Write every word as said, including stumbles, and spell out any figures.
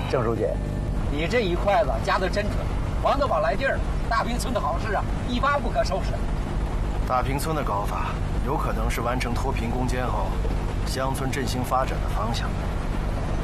郑书记，你这一筷子夹得真准，王德宝来劲儿了。大坪村的好事啊，一发不可收拾。 大坪村的搞法，有可能是完成脱贫攻坚后，乡村振兴发展的方向。